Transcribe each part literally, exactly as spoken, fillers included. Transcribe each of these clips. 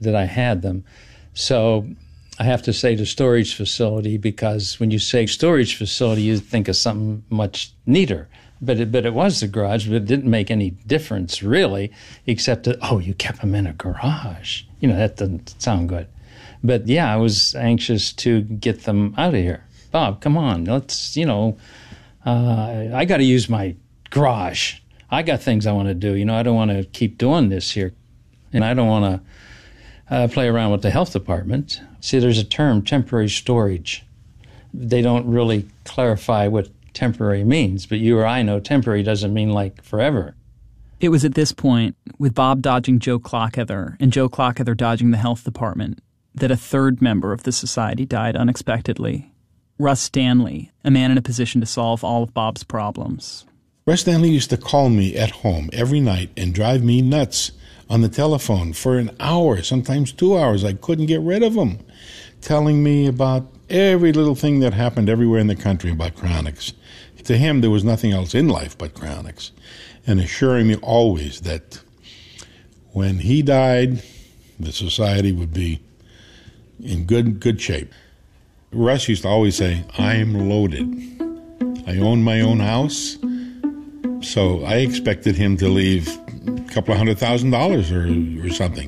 that I had them. So I have to say the storage facility, because when you say storage facility, you think of something much neater. But it, but it was the garage, but it didn't make any difference, really, except that, oh, you kept them in a garage. You know, that doesn't sound good. But, yeah, I was anxious to get them out of here. Bob, come on, let's, you know, uh, I got to use my garage. I got things I want to do. You know, I don't want to keep doing this here. And I don't want to uh, play around with the health department. See, there's a term, temporary storage. They don't really clarify what temporary means, but you or I know temporary doesn't mean like forever. It was at this point, with Bob dodging Joe Clockether and Joe Clockether dodging the health department, that a third member of the society died unexpectedly. Russ Stanley, a man in a position to solve all of Bob's problems. Russ Stanley used to call me at home every night and drive me nuts on the telephone for an hour, sometimes two hours. I couldn't get rid of him, telling me about every little thing that happened everywhere in the country about cryonics. To him, there was nothing else in life but cryonics, and assuring me always that when he died, the society would be in good good shape. Russ used to always say, I'm loaded. I own my own house, so I expected him to leave a couple of hundred thousand dollars or, or something.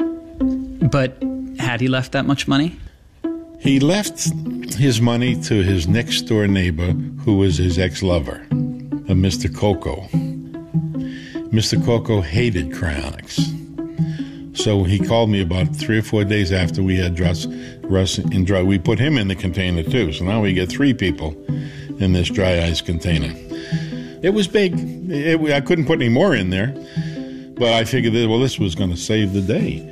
But had he left that much money? He left his money to his next-door neighbor, who was his ex-lover, a Mister Coco. Mister Coco hated cryonics. So he called me about three or four days after we had Russ, Russ in dry. We put him in the container, too. So now we get three people in this dry ice container. It was big. It, I couldn't put any more in there. But I figured that, well, this was going to save the day.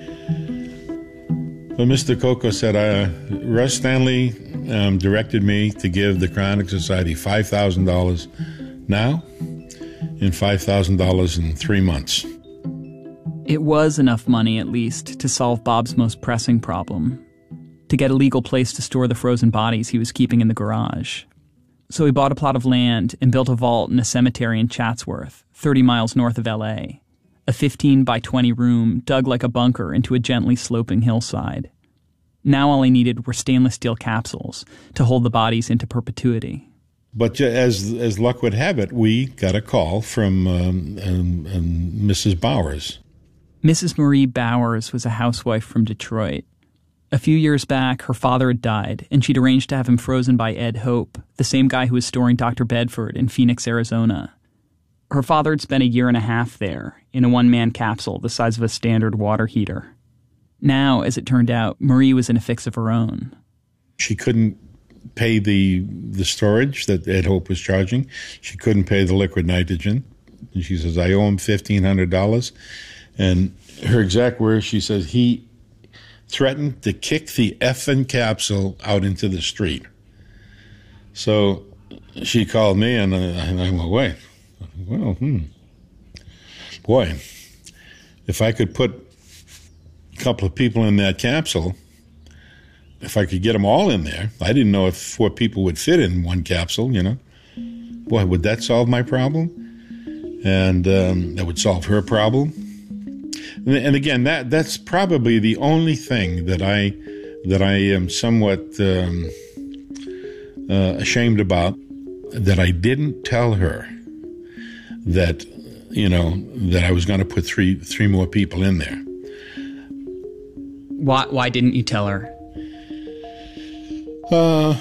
But Mister Coco said, uh, Russ Stanley um, directed me to give the Cryonic Society five thousand dollars now and five thousand dollars in three months. It was enough money, at least, to solve Bob's most pressing problem, to get a legal place to store the frozen bodies he was keeping in the garage. So he bought a plot of land and built a vault in a cemetery in Chatsworth, thirty miles north of L A, a fifteen by twenty room dug like a bunker into a gently sloping hillside. Now all he needed were stainless steel capsules to hold the bodies into perpetuity. But as as luck would have it, we got a call from um, um, um, Missus Bowers. Missus Marie Bowers was a housewife from Detroit. A few years back, her father had died, and she'd arranged to have him frozen by Ed Hope, the same guy who was storing Doctor Bedford in Phoenix, Arizona. Her father had spent a year and a half there, in a one-man capsule the size of a standard water heater. Now, as it turned out, Marie was in a fix of her own. She couldn't pay the the storage that Ed Hope was charging. She couldn't pay the liquid nitrogen. And she says, I owe him fifteen hundred dollars. And her exact words, she says, he threatened to kick the effing capsule out into the street. So she called me, and, uh, and I went, wait. Well, hmm. Boy, if I could put a couple of people in that capsule, if I could get them all in there, I didn't know if four people would fit in one capsule, you know. Boy, would that solve my problem? And um, that would solve her problem. And, and again, that that's probably the only thing that I that I am somewhat um, uh, ashamed about, that I didn't tell her that, you know, that I was going to put three three more people in there. Why why didn't you tell her? Uh,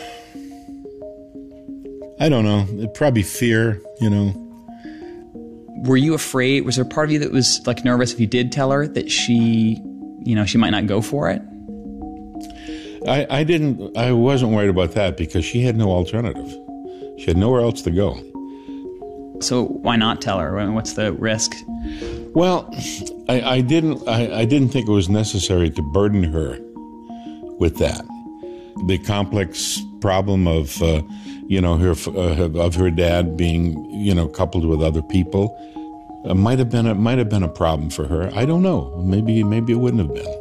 I don't know. Probably fear, you know. Were you afraid? Was there a part of you that was like nervous if you did tell her that she, you know, she might not go for it? I, I didn't, I wasn't worried about that because she had no alternative. She had nowhere else to go. So why not tell her? What's the risk? Well, I, I didn't, I, I didn't think it was necessary to burden her with that. The complex problem of, uh, you know, her uh, of her dad being, you know, coupled with other people, uh, might have been a might have been a problem for her. I don't know. Maybe maybe it wouldn't have been.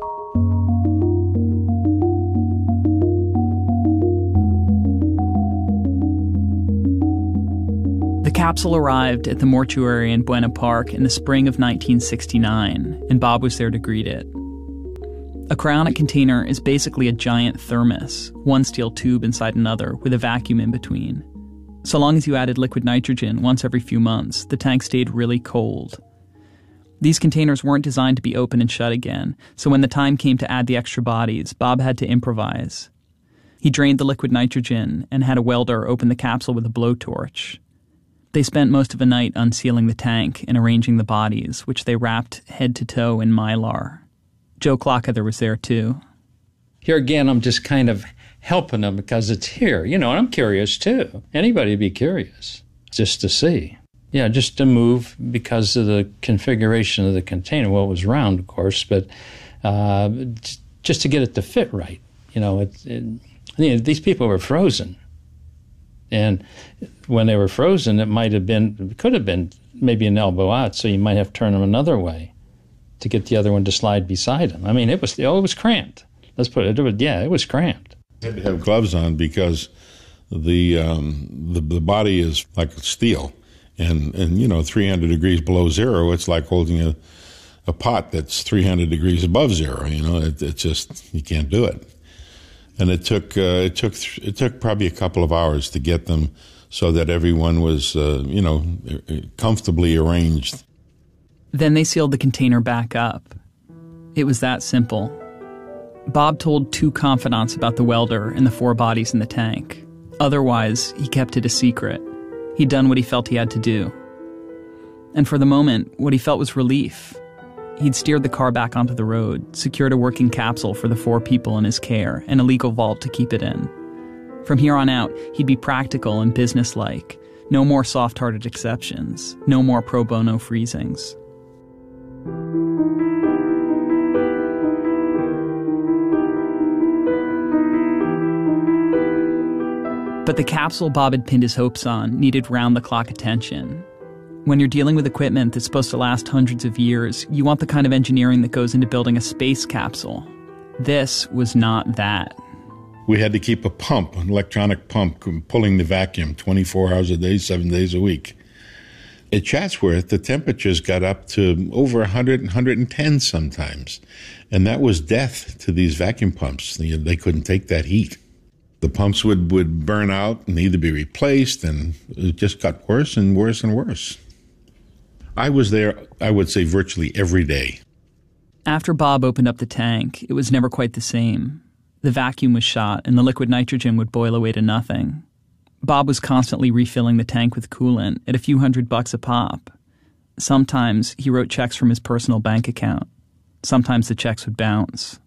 The capsule arrived at the mortuary in Buena Park in the spring of nineteen sixty-nine, and Bob was there to greet it. A cryonic container is basically a giant thermos, one steel tube inside another with a vacuum in between. So long as you added liquid nitrogen once every few months, the tank stayed really cold. These containers weren't designed to be open and shut again, so when the time came to add the extra bodies, Bob had to improvise. He drained the liquid nitrogen and had a welder open the capsule with a blowtorch. They spent most of the night unsealing the tank and arranging the bodies, which they wrapped head to toe in Mylar. Joe Clockether was there too. Here again, I'm just kind of helping them because it's here, you know, and I'm curious too. Anybody would be curious just to see. Yeah, just to move because of the configuration of the container. Well, it was round, of course, but uh, just to get it to fit right. You know, it, it, you know, these people were frozen. And when they were frozen, it might have been, it could have been maybe an elbow out, so you might have to turn them another way to get the other one to slide beside them. I mean, it was, oh, it was cramped. Let's put it, it was, yeah, it was cramped. You had to have gloves on because the, um, the the body is like steel. And, and you know, three hundred degrees below zero, it's like holding a, a pot that's three hundred degrees above zero. You know, it, it's just, you can't do it. And it took, uh, it took, it took probably a couple of hours to get them so that everyone was, uh, you know, comfortably arranged. Then they sealed the container back up. It was that simple. Bob told two confidants about the welder and the four bodies in the tank. Otherwise, he kept it a secret. He'd done what he felt he had to do. And for the moment, what he felt was relief. He'd steered the car back onto the road, secured a working capsule for the four people in his care, and a legal vault to keep it in. From here on out, he'd be practical and businesslike. No more soft-hearted exceptions. No more pro bono freezings. But the capsule Bob had pinned his hopes on needed round-the-clock attention. When you're dealing with equipment that's supposed to last hundreds of years, you want the kind of engineering that goes into building a space capsule. This was not that. We had to keep a pump, an electronic pump, pulling the vacuum twenty-four hours a day, seven days a week. At Chatsworth, the temperatures got up to over one hundred, one hundred ten sometimes. And that was death to these vacuum pumps. They, they couldn't take that heat. The pumps would, would burn out and need to be replaced, and it just got worse and worse and worse. I was there, I would say, virtually every day. After Bob opened up the tank, it was never quite the same. The vacuum was shot, and the liquid nitrogen would boil away to nothing. Bob was constantly refilling the tank with coolant at a few hundred bucks a pop. Sometimes he wrote checks from his personal bank account. Sometimes the checks would bounce.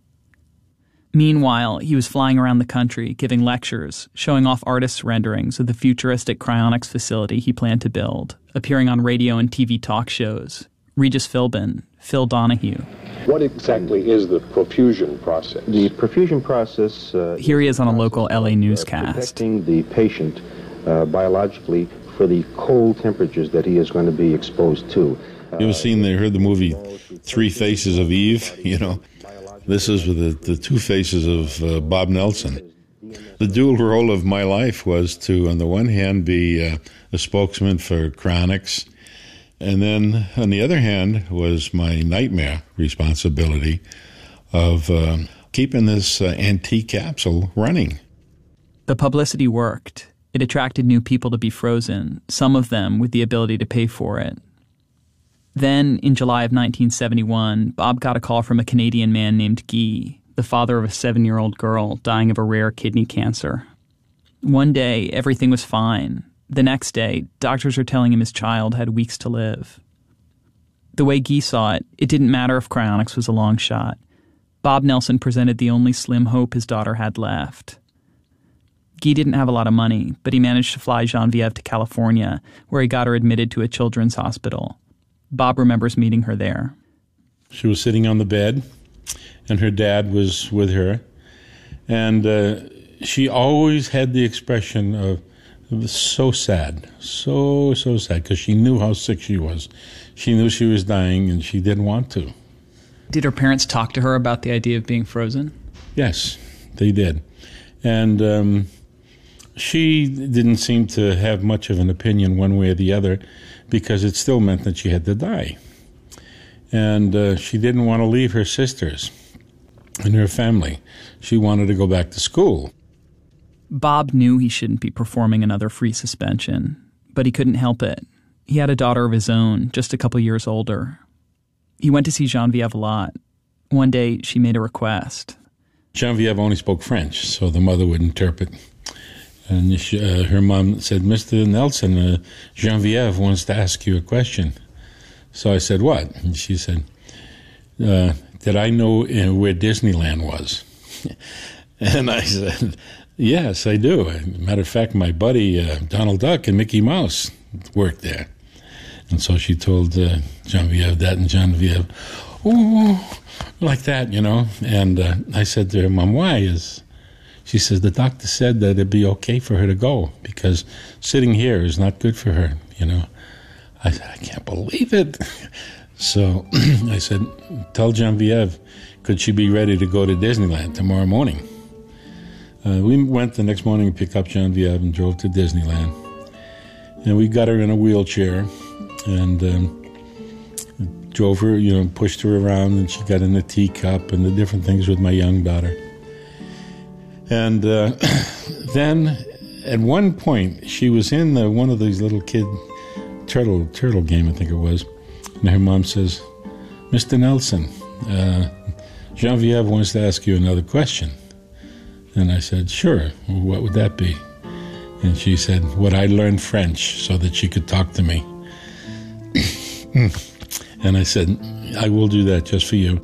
Meanwhile, he was flying around the country, giving lectures, showing off artists' renderings of the futuristic cryonics facility he planned to build, appearing on radio and T V talk shows. Regis Philbin, Phil Donahue. What exactly is the perfusion process? The perfusion process... Uh, Here he is on a local L A newscast. Uh, protecting the patient uh, biologically for the cold temperatures that he is going to be exposed to. Uh, you ever seen, the, heard the movie Three Faces of Eve? You know, this is the, the two faces of uh, Bob Nelson. The dual role of my life was to, on the one hand, be uh, a spokesman for cryonics, and then, on the other hand, was my nightmare responsibility of uh, keeping this uh, antique capsule running. The publicity worked. It attracted new people to be frozen, some of them with the ability to pay for it. Then, in July of nineteen seventy-one, Bob got a call from a Canadian man named Guy, the father of a seven-year-old girl dying of a rare kidney cancer. One day, everything was fine. The next day, doctors were telling him his child had weeks to live. The way Guy saw it, it didn't matter if cryonics was a long shot. Bob Nelson presented the only slim hope his daughter had left. Guy didn't have a lot of money, but he managed to fly Genevieve to California, where he got her admitted to a children's hospital. Bob remembers meeting her there. She was sitting on the bed, and her dad was with her. And uh, she always had the expression of, it was so sad, so, so sad, because she knew how sick she was. She knew she was dying, and she didn't want to. Did her parents talk to her about the idea of being frozen? Yes, they did. And um, she didn't seem to have much of an opinion one way or the other, because it still meant that she had to die. And uh, she didn't want to leave her sisters. and her family. She wanted to go back to school. Bob knew he shouldn't be performing another free suspension, but he couldn't help it. He had a daughter of his own, just a couple years older. He went to see Geneviève a lot. One day, she made a request. Geneviève only spoke French, so the mother would interpret. And she, uh, her mom said, Mister Nelson, uh, Geneviève wants to ask you a question. So I said, what? And she said, uh, did I know uh, where Disneyland was? And I said, yes, I do. Matter of fact, my buddy uh, Donald Duck and Mickey Mouse worked there. And so she told uh, Geneviève that, and Geneviève, oh, like that, you know. And uh, I said to her, Mom, why? Is She says, the doctor said that it'd be okay for her to go because sitting here is not good for her, you know. I said, I can't believe it. So I said, tell Geneviève, could she be ready to go to Disneyland tomorrow morning? Uh, we went the next morning to pick up Geneviève and drove to Disneyland. And we got her in a wheelchair and um, drove her, you know, pushed her around, and she got in the teacup and the different things with my young daughter. And uh, then at one point, she was in the, one of these little kid turtle turtle game, I think it was. And her mom says, Mister Nelson, uh, Geneviève wants to ask you another question. And I said, sure, well, what would that be? And she said, would I learn French so that she could talk to me? And I said, I will do that just for you.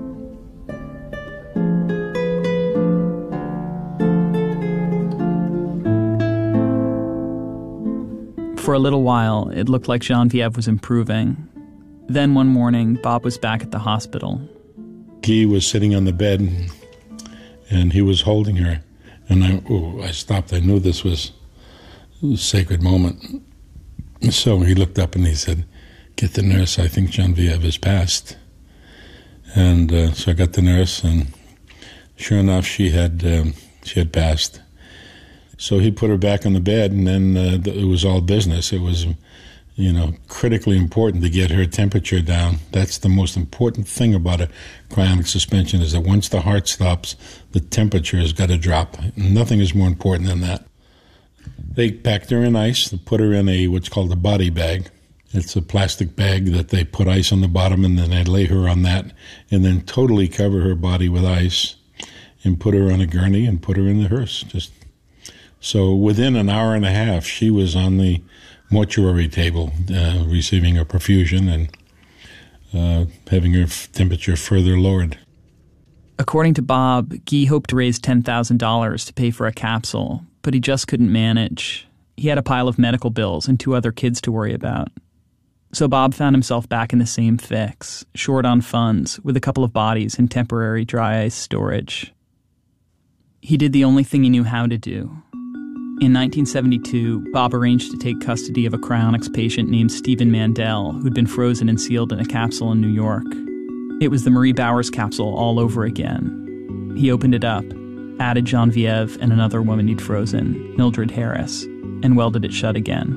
For a little while, it looked like Geneviève was improving. Then one morning, Bob was back at the hospital. He was sitting on the bed, and he was holding her. And I, oh, I stopped. I knew this was a sacred moment. So he looked up and he said, get the nurse. I think Geneviève has passed. And uh, so I got the nurse, and sure enough, she had um, she had passed. So he put her back on the bed, and then uh, it was all business. It was, you know, critically important to get her temperature down. That's the most important thing about a cryonic suspension, is that once the heart stops, the temperature has got to drop. Nothing is more important than that. They packed her in ice. They put her in a what's called a body bag. It's a plastic bag that they put ice on the bottom, and then they lay her on that, and then totally cover her body with ice, and put her on a gurney and put her in the hearse. Just so within an hour and a half, she was on the mortuary table, uh, receiving a perfusion and uh, having her f- temperature further lowered. According to Bob, Guy hoped to raise ten thousand dollars to pay for a capsule, but he just couldn't manage. He had a pile of medical bills and two other kids to worry about. So Bob found himself back in the same fix, short on funds, with a couple of bodies in temporary dry ice storage. He did the only thing he knew how to do. In nineteen seventy-two, Bob arranged to take custody of a cryonics patient named Stephen Mandel, who'd been frozen and sealed in a capsule in New York. It was the Marie Bowers capsule all over again. He opened it up, added Geneviève and another woman he'd frozen, Mildred Harris, and welded it shut again.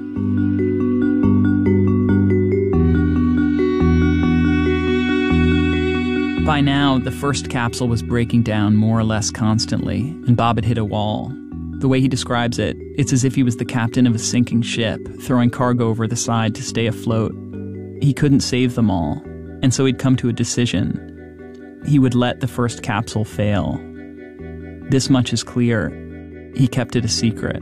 By now, the first capsule was breaking down more or less constantly, and Bob had hit a wall. The way he describes it, it's as if he was the captain of a sinking ship, throwing cargo over the side to stay afloat. He couldn't save them all, and so he'd come to a decision. He would let the first capsule fail. This much is clear. He kept it a secret.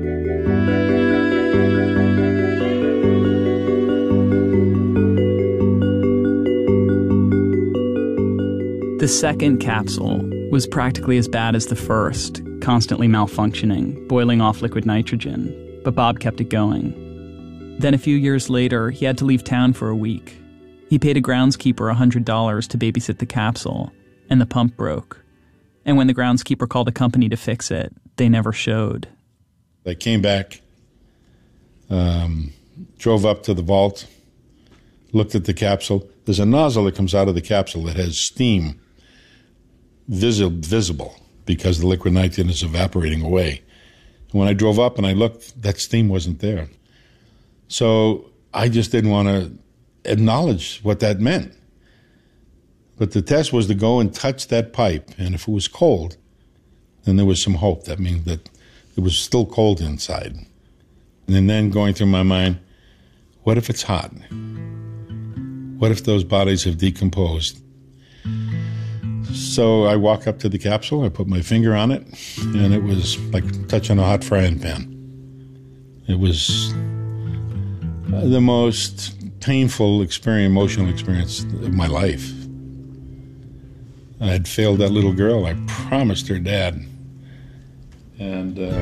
The second capsule was practically as bad as the first, constantly malfunctioning, boiling off liquid nitrogen, but Bob kept it going. Then a few years later, he had to leave town for a week. He paid a groundskeeper one hundred dollars to babysit the capsule, and the pump broke. And when the groundskeeper called a company to fix it, they never showed. They came back, um, drove up to the vault, looked at the capsule. There's a nozzle that comes out of the capsule that has steam visi- visible because the liquid nitrogen is evaporating away. And when I drove up and I looked, that steam wasn't there. So I just didn't want to acknowledge what that meant. But the test was to go and touch that pipe, and if it was cold, then there was some hope. That means that it was still cold inside. And then going through my mind, what if it's hot? What if those bodies have decomposed? So I walk up to the capsule, I put my finger on it, and it was like touching a hot frying pan. It was the most painful experience, emotional experience of my life. I had failed that little girl. I promised her dad. And uh,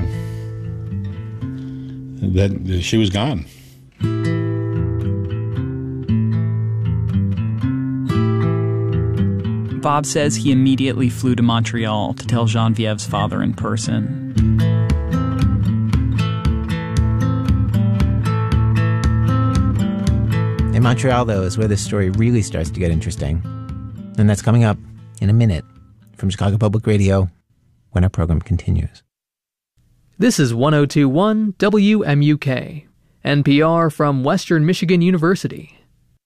that she was gone. Bob says he immediately flew to Montreal to tell Genevieve's father in person. In Montreal, though, is where this story really starts to get interesting. And that's coming up in a minute from Chicago Public Radio when our program continues. This is one oh two point one W M U K, N P R from Western Michigan University.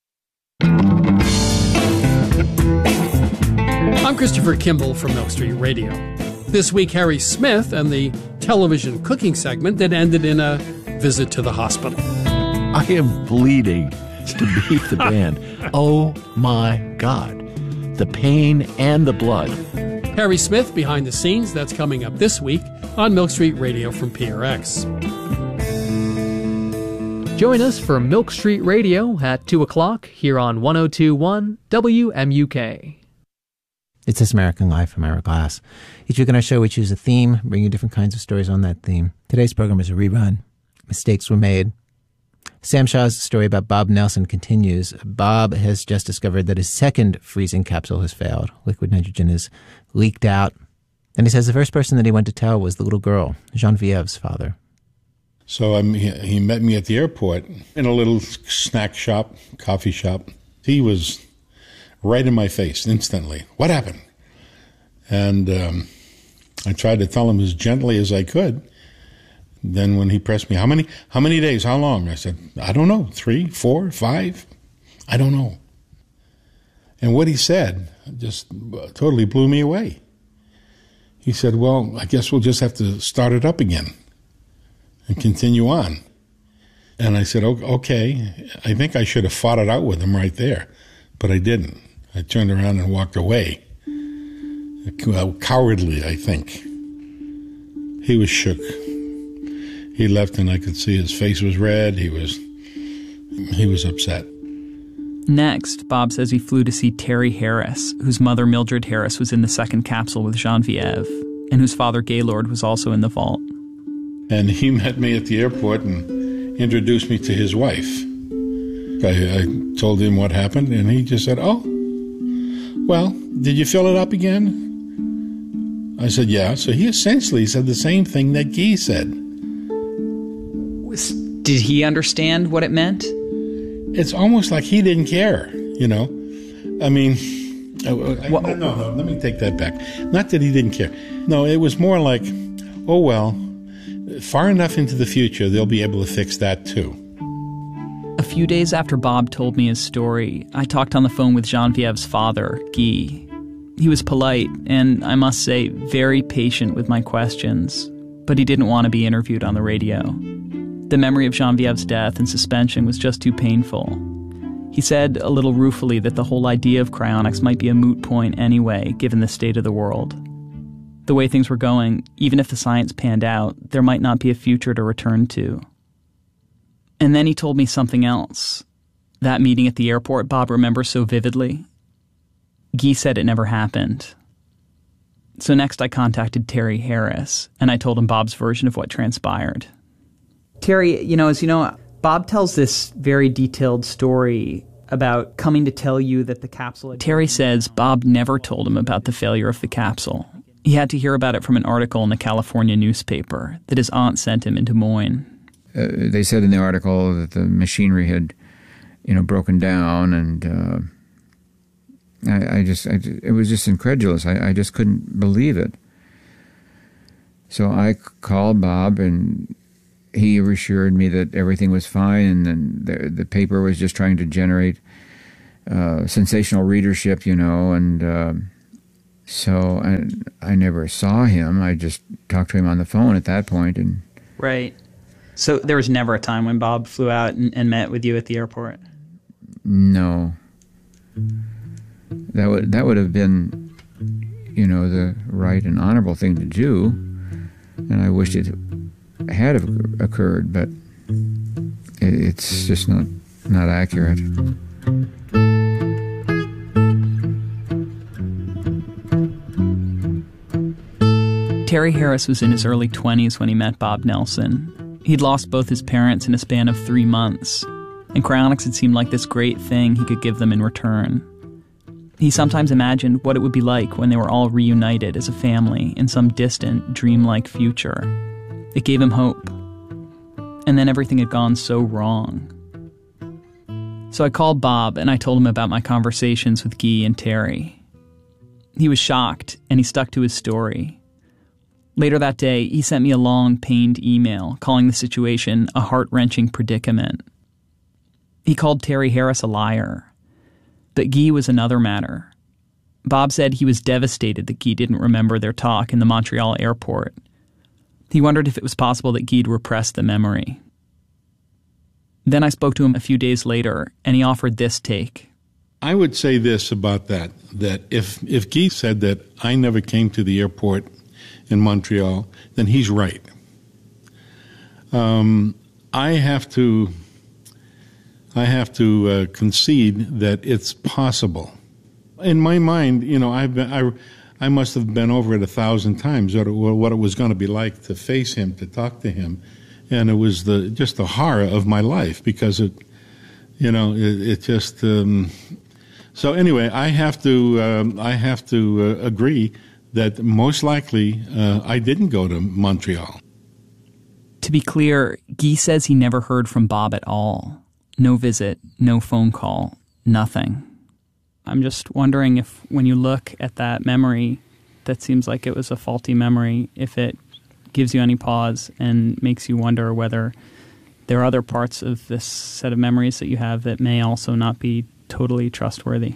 I'm Christopher Kimball from Milk Street Radio. This week, Harry Smith and the television cooking segment that ended in a visit to the hospital. I am bleeding to beat the band. Oh my God. The pain and the blood. Harry Smith behind the scenes, that's coming up this week on Milk Street Radio from P R X. Join us for Milk Street Radio at two o'clock here on one oh two point one W M U K. It's This American Life from Ira Glass. Each week on our show, we choose a theme, bring you different kinds of stories on that theme. Today's program is a rerun. Mistakes were made. Sam Shaw's story about Bob Nelson continues. Bob has just discovered that his second freezing capsule has failed. Liquid nitrogen is leaked out. And he says the first person that he went to tell was the little girl, Genevieve's father. So um, he, he met me at the airport in a little snack shop, coffee shop. He was right in my face instantly. What happened? And um, I tried to tell him as gently as I could. Then when he pressed me, how many how many days, how long? I said, I don't know, three, four, five? I don't know. And what he said just totally blew me away. He said, well, I guess we'll just have to start it up again and continue on. And I said, okay, I think I should have fought it out with him right there, but I didn't. I turned around and walked away. Cowardly, I think. He was shook. He left and I could see his face was red. He was he was upset. Next, Bob says he flew to see Terry Harris, whose mother Mildred Harris was in the second capsule with Genevieve, and whose father Gaylord was also in the vault. And he met me at the airport and introduced me to his wife. I, I told him what happened, and he just said, oh, well, did you fill it up again? I said, yeah. So he essentially said the same thing that Guy said. Did he understand what it meant? It's almost like he didn't care, you know. I mean, I, I, what, no, no, no, let me take that back. Not that he didn't care. No, it was more like, oh, well, far enough into the future, they'll be able to fix that too. A few days after Bob told me his story, I talked on the phone with Genevieve's father, Guy. He was polite and, I must say, very patient with my questions, but he didn't want to be interviewed on the radio. The memory of Genevieve's death and suspension was just too painful. He said, a little ruefully, that the whole idea of cryonics might be a moot point anyway, given the state of the world. The way things were going, even if the science panned out, there might not be a future to return to. And then he told me something else. That meeting at the airport Bob remembers so vividly. Guy said it never happened. So next I contacted Terry Harris, and I told him Bob's version of what transpired. Terry, you know, as you know, Bob tells this very detailed story about coming to tell you that the capsule had... Terry says Bob never told him about the failure of the capsule. He had to hear about it from an article in the California newspaper that his aunt sent him in Des Moines. Uh, they said in the article that the machinery had, you know, broken down, and uh, I, I just, I, it was just incredulous. I, I just couldn't believe it. So I called Bob, and he assured me that everything was fine, and then the, the paper was just trying to generate uh, sensational readership, you know, and uh, so I, I never saw him. I just talked to him on the phone at that point. And Right. So there was never a time when Bob flew out and, and met with you at the airport? No. That would that would have been, you know, the right and honorable thing to do, and I wished it had have occurred, but it, it's just not not accurate. Terry Harris was in his early twenties when he met Bob Nelson. He'd lost both his parents in a span of three months, and cryonics had seemed like this great thing he could give them in return. He sometimes imagined what it would be like when they were all reunited as a family in some distant, dreamlike future. It gave him hope. And then everything had gone so wrong. So I called Bob and I told him about my conversations with Guy and Terry. He was shocked, and he stuck to his story. Later that day, he sent me a long, pained email calling the situation a heart-wrenching predicament. He called Terry Harris a liar. But Guy was another matter. Bob said he was devastated that Guy didn't remember their talk in the Montreal airport. He wondered if it was possible that Guy'd repressed the memory. Then I spoke to him a few days later, and he offered this take. I would say this about that, that if, if Guy said that I never came to the airport in Montreal, then he's right. Um, I have to... I have to uh, concede that it's possible. In my mind, you know, I've been, I, I must have been over it a thousand times what it, what it was going to be like to face him, to talk to him, and it was the just the horror of my life because it, you know, it, it just. Um, so anyway, I have to um, I have to uh, agree that most likely uh, I didn't go to Montreal. To be clear, Guy says he never heard from Bob at all. No visit, no phone call, nothing. I'm just wondering if when you look at that memory that seems like it was a faulty memory, if it gives you any pause and makes you wonder whether there are other parts of this set of memories that you have that may also not be totally trustworthy.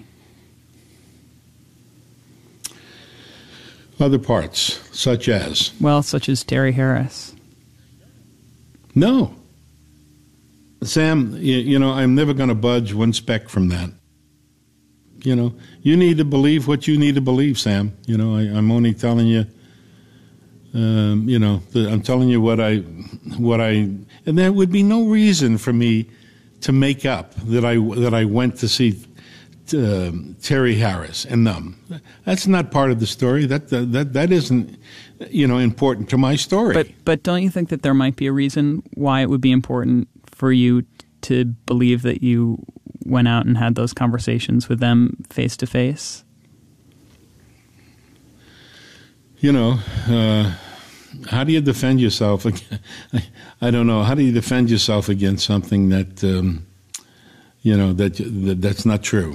Other parts, such as? Well, such as Terry Harris. No. Sam, you, you know, I'm never going to budge one speck from that. You know, you need to believe what you need to believe, Sam. You know, I, I'm only telling you, um, you know, the, I'm telling you what I, what I, and there would be no reason for me to make up that I that I went to see uh, Terry Harris and them. That's not part of the story. That that that isn't, you know, important to my story. But but don't you think that there might be a reason why it would be important for you to believe that you went out and had those conversations with them face to face? You know, uh, how do you defend yourself? I, I don't know. How do you defend yourself against something that, um, you know, that, that that's not true?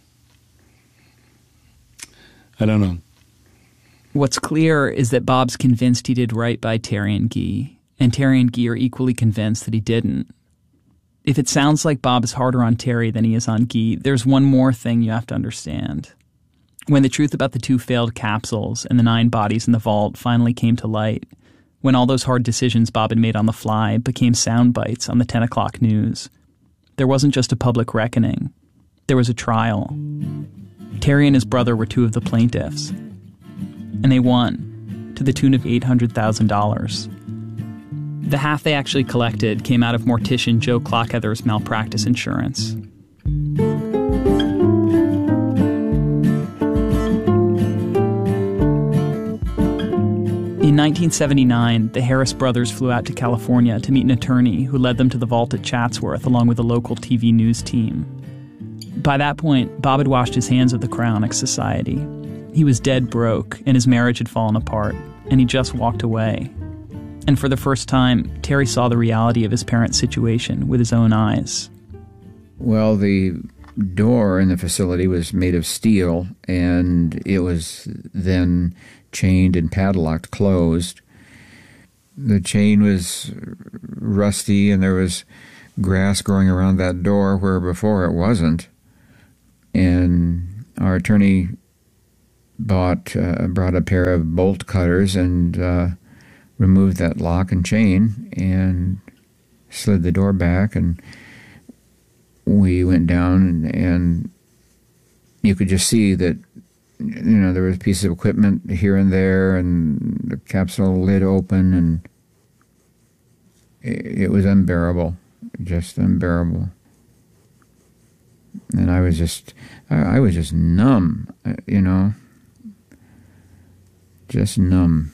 I don't know. What's clear is that Bob's convinced he did right by Terry and Guy, and Terry and Guy are equally convinced that he didn't. If it sounds like Bob is harder on Terry than he is on Guy, there's one more thing you have to understand. When the truth about the two failed capsules and the nine bodies in the vault finally came to light, when all those hard decisions Bob had made on the fly became sound bites on the ten o'clock news, there wasn't just a public reckoning. There was a trial. Terry and his brother were two of the plaintiffs. And they won, to the tune of eight hundred thousand dollars. The half they actually collected came out of mortician Joe Clockheather's malpractice insurance. In nineteen seventy-nine, the Harris brothers flew out to California to meet an attorney who led them to the vault at Chatsworth along with a local T V news team. By that point, Bob had washed his hands of the Cryonics Society. He was dead broke, and his marriage had fallen apart, and he just walked away. And for the first time, Terry saw the reality of his parents' situation with his own eyes. Well, the door in the facility was made of steel, and it was then chained and padlocked closed. The chain was rusty, and there was grass growing around that door where before it wasn't. and our attorney bought uh, brought a pair of bolt cutters and uh, removed that lock and chain and slid the door back, and we went down, and, and you could just see that, you know, there was pieces of equipment here and there, and the capsule lid open, and it, it was unbearable, just unbearable. And I was just, I, I was just numb, you know, just numb.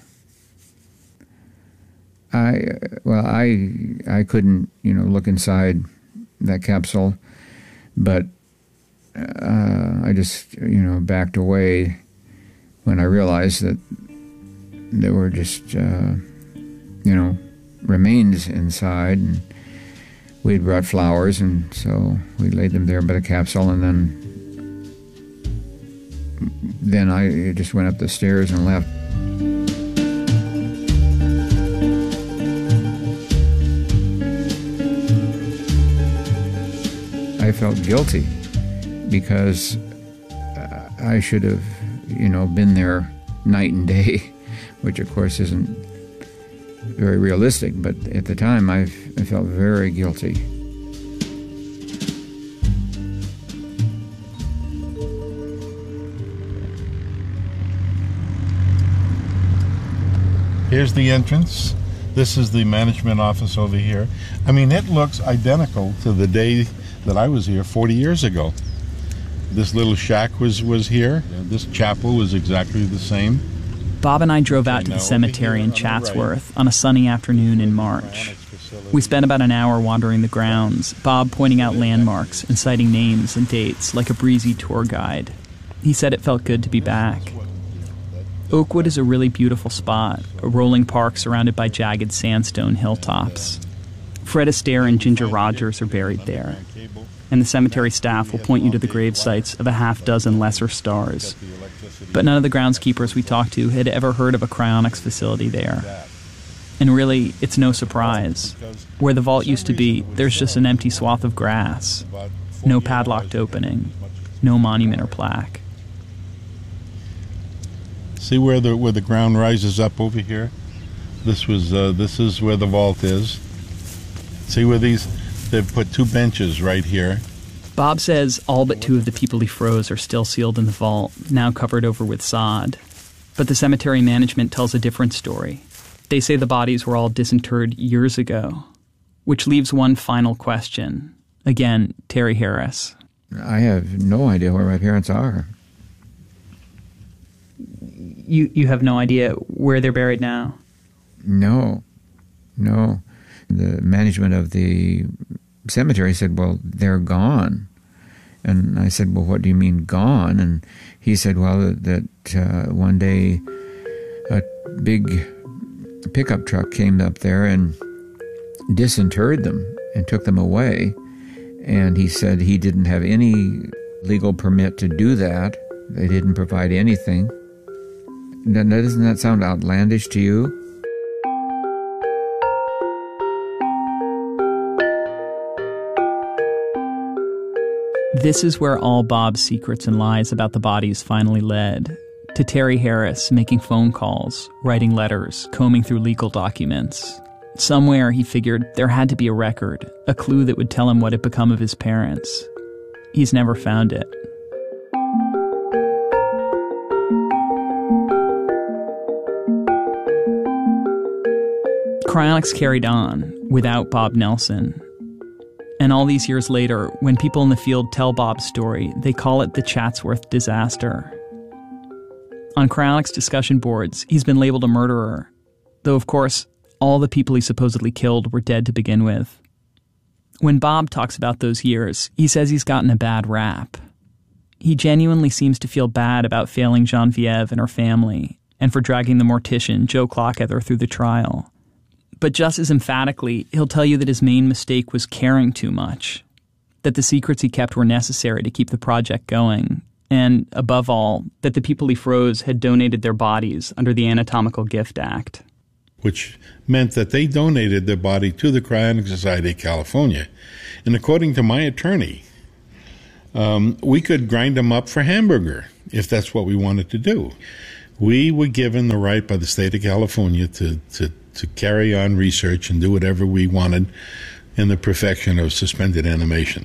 I, well, I, I couldn't, you know, look inside that capsule, but uh, I just, you know, backed away when I realized that there were just, uh, you know, remains inside, and we had brought flowers, and so we laid them there by the capsule, and then, then I just went up the stairs and left. I felt guilty because I should have, you know, been there night and day, which of course isn't very realistic, but at the time I, I felt very guilty. Here's the entrance. This is the management office over here. I mean, it looks identical to the day that I was here forty years ago. This little shack was, was here. This chapel was exactly the same. Bob and I drove out to the cemetery in Chatsworth on a sunny afternoon in March. We spent about an hour wandering the grounds, Bob pointing out landmarks and citing names and dates like a breezy tour guide. He said it felt good to be back. Oakwood is a really beautiful spot, a rolling park surrounded by jagged sandstone hilltops. Fred Astaire and Ginger Rogers are buried there, and the cemetery staff will point you to the grave sites of a half dozen lesser stars. But none of the groundskeepers we talked to had ever heard of a cryonics facility there. And really, it's no surprise. Where the vault used to be, there's just an empty swath of grass. No padlocked opening, no monument or plaque. See where the where the ground rises up over here? This was uh, this is where the vault is. See where these, they've put two benches right here. Bob says all but two of the people he froze are still sealed in the vault, now covered over with sod. But the cemetery management tells a different story. They say the bodies were all disinterred years ago, which leaves one final question. Again, Terry Harris. I have no idea where my parents are. You you have no idea where they're buried now? No, no. The management of the cemetery said, well, they're gone. And I said, well, what do you mean gone? And he said, well, that uh, one day a big pickup truck came up there and disinterred them and took them away. And he said he didn't have any legal permit to do that. They didn't provide anything. Doesn't that sound outlandish to you? This is where all Bob's secrets and lies about the bodies finally led. To Terry Harris making phone calls, writing letters, combing through legal documents. Somewhere, he figured, there had to be a record, a clue that would tell him what had become of his parents. He's never found it. Cryonics carried on, without Bob Nelson. And all these years later, when people in the field tell Bob's story, they call it the Chatsworth disaster. On Cryonics discussion boards, he's been labeled a murderer, though of course, all the people he supposedly killed were dead to begin with. When Bob talks about those years, he says he's gotten a bad rap. He genuinely seems to feel bad about failing Genevieve and her family, and for dragging the mortician, Joe Clockether, through the trial. But just as emphatically, he'll tell you that his main mistake was caring too much, that the secrets he kept were necessary to keep the project going, and, above all, that the people he froze had donated their bodies under the Anatomical Gift Act. Which meant that they donated their body to the Cryonic Society of California. And according to my attorney, Um, we could grind them up for hamburger if that's what we wanted to do. We were given the right by the state of California to, to, to carry on research and do whatever we wanted in the perfection of suspended animation.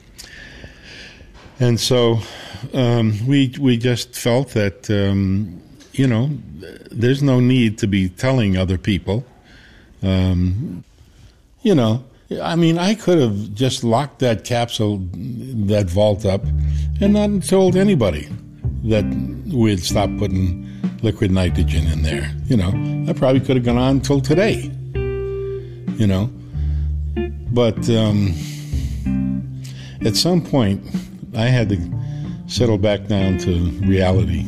And so um, we we just felt that, um, you know, there's no need to be telling other people. Um, you know, I mean, I could have just locked that capsule, that vault up, and not told anybody that we had stopped putting liquid nitrogen in there. You know, I probably could have gone on until today, you know. But um, at some point, I had to settle back down to reality.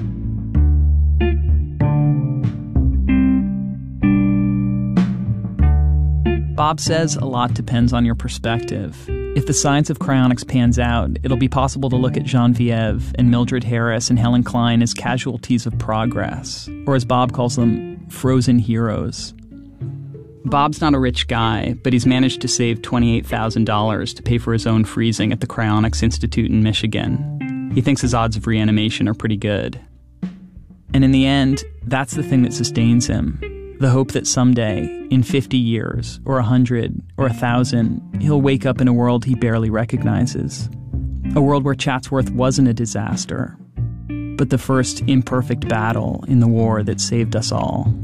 Bob says a lot depends on your perspective. If the science of cryonics pans out, it'll be possible to look at Genevieve and Mildred Harris and Helen Klein as casualties of progress, or as Bob calls them, frozen heroes. Bob's not a rich guy, but he's managed to save twenty-eight thousand dollars to pay for his own freezing at the Cryonics Institute in Michigan. He thinks his odds of reanimation are pretty good. And in the end, that's the thing that sustains him. The hope that someday, in fifty years, or one hundred, or one thousand, he'll wake up in a world he barely recognizes. A world where Chatsworth wasn't a disaster, but the first imperfect battle in the war that saved us all.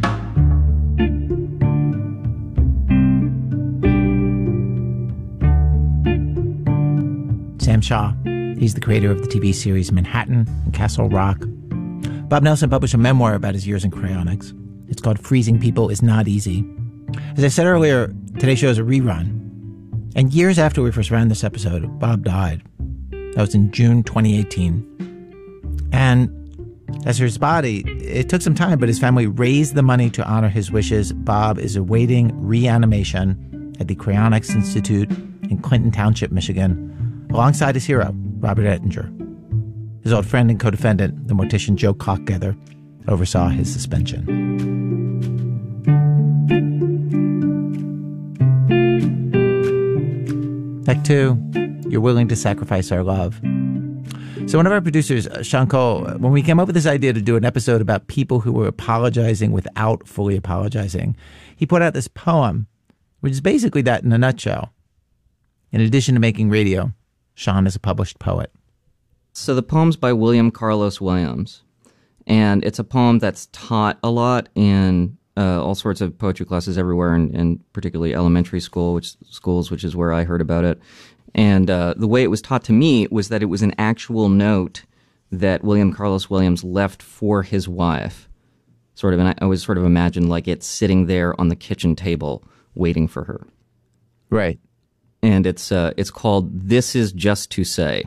Sam Shaw. He's the creator of the T V series Manhattan and Castle Rock. Bob Nelson published a memoir about his years in cryonics. It's called Freezing People is Not Easy. As I said earlier, today's show is a rerun. And years after we first ran this episode, Bob died. That was in June twenty eighteen. And as for his body, it took some time, but his family raised the money to honor his wishes. Bob is awaiting reanimation at the Cryonics Institute in Clinton Township, Michigan, alongside his hero, Robert Ettinger. His old friend and co-defendant, the mortician Joe Cockgether, oversaw his suspension. Act two, you're willing to sacrifice our love. So one of our producers, Sean Cole, when we came up with this idea to do an episode about people who were apologizing without fully apologizing, he put out this poem, which is basically that in a nutshell. In addition to making radio, Sean is a published poet. So the poem's by William Carlos Williams, and it's a poem that's taught a lot in uh, all sorts of poetry classes everywhere, and, and particularly elementary school, which schools, which is where I heard about it. And uh, the way it was taught to me was that it was an actual note that William Carlos Williams left for his wife. Sort of, and I always sort of imagined like it sitting there on the kitchen table waiting for her. Right. And it's uh, it's called This Is Just to Say.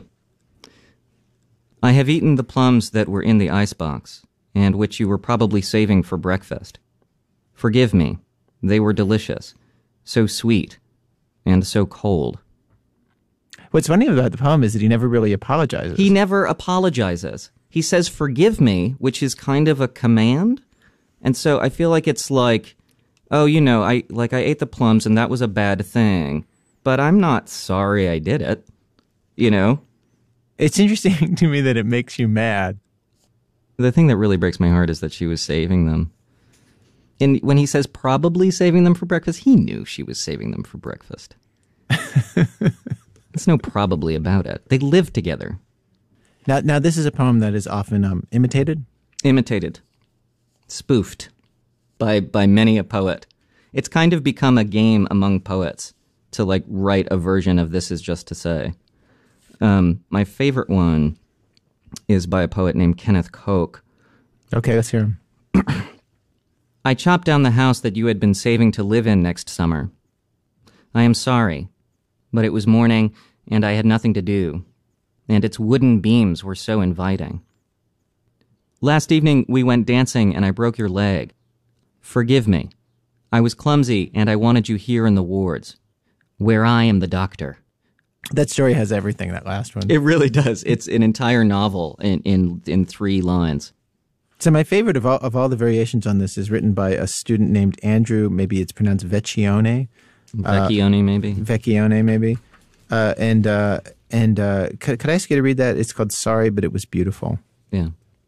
I have eaten the plums that were in the icebox, and which you were probably saving for breakfast. Forgive me, they were delicious, so sweet, and so cold. What's funny about the poem is that he never really apologizes. He never apologizes. He says, forgive me, which is kind of a command. And so I feel like it's like, oh, you know, I like I ate the plums and that was a bad thing, but I'm not sorry I did it, you know? It's interesting to me that it makes you mad. The thing that really breaks my heart is that she was saving them. And when he says probably saving them for breakfast, he knew she was saving them for breakfast. There's no probably about it. They lived together. Now, now this is a poem that is often um, imitated? Imitated. Spoofed by by many a poet. It's kind of become a game among poets to like write a version of This Is Just to Say. Um, my favorite one is by a poet named Kenneth Koch. Okay, let's hear him. I chopped down the house that you had been saving to live in next summer. I am sorry, but it was morning and I had nothing to do, and its wooden beams were so inviting. Last evening we went dancing and I broke your leg. Forgive me. I was clumsy and I wanted you here in the wards, where I am the doctor. That story has everything, that last one. It really does. It's an entire novel in, in, in three lines. So my favorite of all, of all the variations on this is written by a student named Andrew, maybe it's pronounced Vecchione. Vecchione, uh, maybe. Vecchione, maybe. Uh, and uh, And uh, could, could I ask you to read that? It's called Sorry, But It Was Beautiful. Yeah.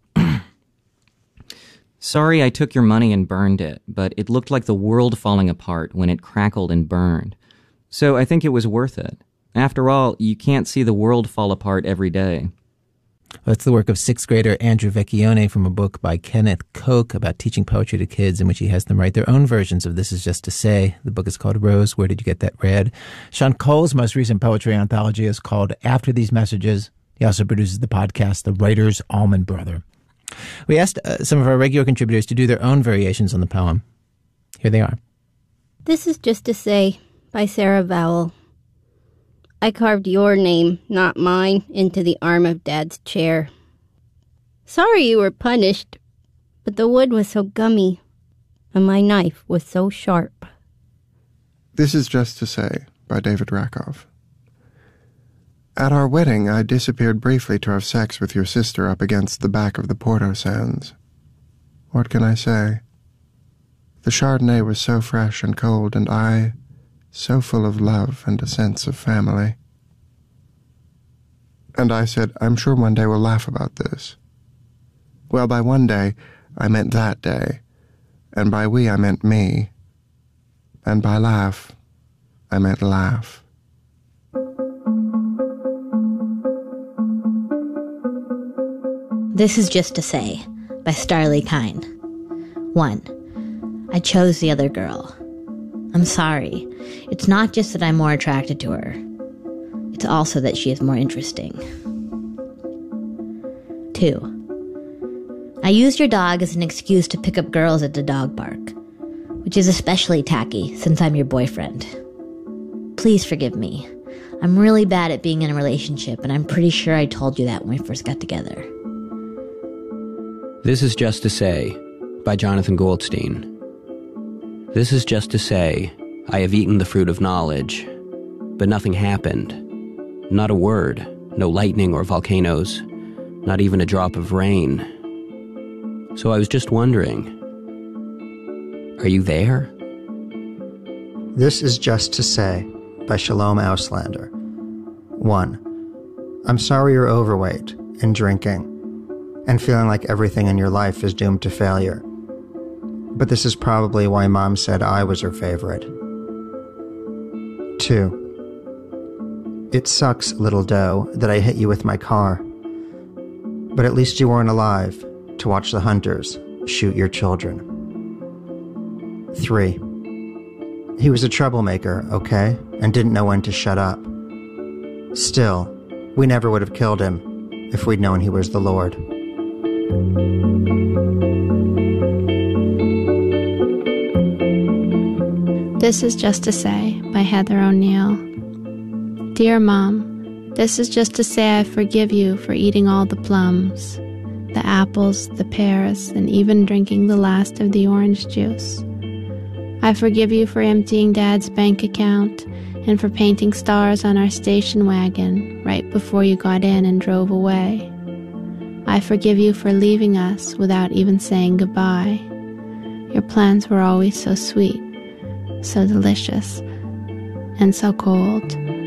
Sorry I took your money and burned it, but it looked like the world falling apart when it crackled and burned. So I think it was worth it. After all, you can't see the world fall apart every day. That's the work of sixth grader Andrew Vecchione from a book by Kenneth Koch about teaching poetry to kids, in which he has them write their own versions of This Is Just to Say. The book is called Rose, Where Did You Get That Red? Sean Cole's most recent poetry anthology is called After These Messages. He also produces the podcast The Writer's Almond Brother. We asked uh, some of our regular contributors to do their own variations on the poem. Here they are. This Is Just to Say by Sarah Vowell. I carved your name, not mine, into the arm of Dad's chair. Sorry you were punished, but the wood was so gummy, and my knife was so sharp. This Is Just to Say by David Rakoff. At our wedding, I disappeared briefly to have sex with your sister up against the back of the Porto Sands. What can I say? The Chardonnay was so fresh and cold, and I, so full of love and a sense of family. And I said, I'm sure one day we'll laugh about this. Well, by one day, I meant that day, and by we, I meant me, and by laugh, I meant laugh. This Is Just to Say by Starlee Kine. One. I chose the other girl. I'm sorry. It's not just that I'm more attracted to her. It's also that she is more interesting. Two. I used your dog as an excuse to pick up girls at the dog park, which is especially tacky since I'm your boyfriend. Please forgive me. I'm really bad at being in a relationship, and I'm pretty sure I told you that when we first got together. This Is Just to Say by Jonathan Goldstein. This is just to say, I have eaten the fruit of knowledge, but nothing happened. Not a word, no lightning or volcanoes, not even a drop of rain. So I was just wondering, are you there? This Is Just to Say by Shalom Auslander. One. I'm sorry you're overweight and drinking and feeling like everything in your life is doomed to failure. But this is probably why Mom said I was her favorite. Two. It sucks, little doe, that I hit you with my car. But at least you weren't alive to watch the hunters shoot your children. Three. He was a troublemaker, okay, and didn't know when to shut up. Still, we never would have killed him if we'd known he was the Lord. This Is Just to Say by Heather O'Neill. Dear Mom, this is just to say I forgive you for eating all the plums, the apples, the pears, and even drinking the last of the orange juice. I forgive you for emptying Dad's bank account and for painting stars on our station wagon right before you got in and drove away. I forgive you for leaving us without even saying goodbye. Your plans were always so sweet, so delicious, and so cold.